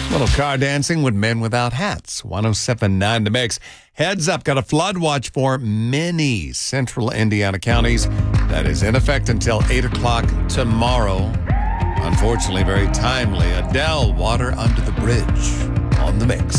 Little car dancing with men without hats. 107.9 The Mix. Heads up, got a flood watch for many central Indiana counties that is in effect until 8 o'clock tomorrow. Unfortunately, very timely. Adele, Water Under the Bridge on The Mix.